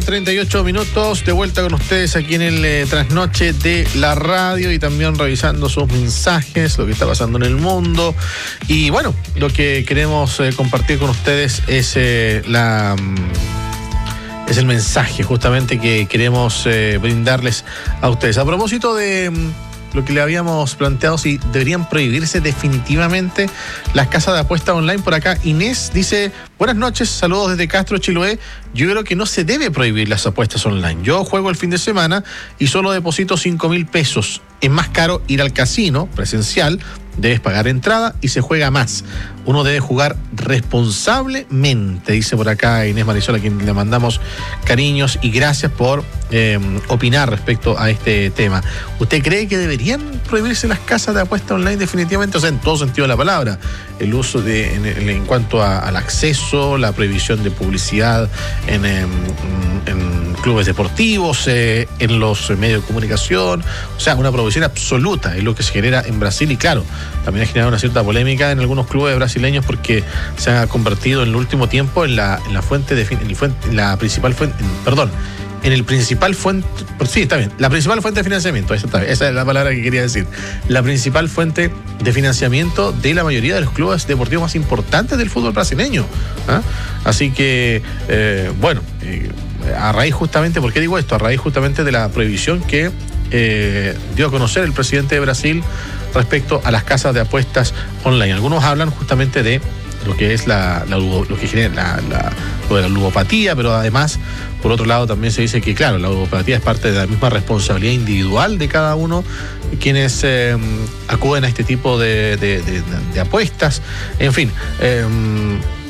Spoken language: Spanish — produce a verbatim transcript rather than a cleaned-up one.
treinta y ocho minutos, de vuelta con ustedes aquí en el eh, trasnoche de la radio y también revisando sus mensajes, lo que está pasando en el mundo. Y bueno, lo que queremos eh, compartir con ustedes es eh, la... es el mensaje justamente que queremos eh, brindarles a ustedes. A propósito de lo que le habíamos planteado, si deberían prohibirse definitivamente las casas de apuestas online. Por acá Inés dice: buenas noches, saludos desde Castro, Chiloé. Yo creo que no se debe prohibir las apuestas online. Yo juego el fin de semana y solo deposito cinco mil pesos. Es más caro ir al casino presencial, debes pagar entrada y se juega más. Uno debe jugar responsablemente, dice por acá Inés Marisol, a quien le mandamos cariños y gracias por eh, opinar respecto a este tema. ¿Usted cree que deberían prohibirse las casas de apuesta online definitivamente? O sea, en todo sentido de la palabra. El uso de, en, en cuanto a, al acceso, la prohibición de publicidad en, en, en clubes deportivos, eh, en los medios de comunicación. O sea, una prohibición absoluta es lo que se genera en Brasil y claro, también ha generado una cierta polémica en algunos clubes brasileños porque se ha convertido en el último tiempo en la, en la fuente de en, el fuente, en la principal fuente, en, perdón, en el principal fuente, sí, está bien, la principal fuente de financiamiento, esa, está, esa es la palabra que quería decir, la principal fuente de financiamiento de la mayoría de los clubes deportivos más importantes del fútbol brasileño. ¿Ah? Así que, eh, bueno, eh, a raíz justamente, ¿por qué digo esto? A raíz justamente de la prohibición que eh, dio a conocer el presidente de Brasil respecto a las casas de apuestas online. Algunos hablan justamente de lo que es la, la lo que genera la, la, lo de la ludopatía, pero además, por otro lado, también se dice que, claro, la ludopatía es parte de la misma responsabilidad individual de cada uno, quienes eh, acuden a este tipo de, de, de, de apuestas. En fin, eh,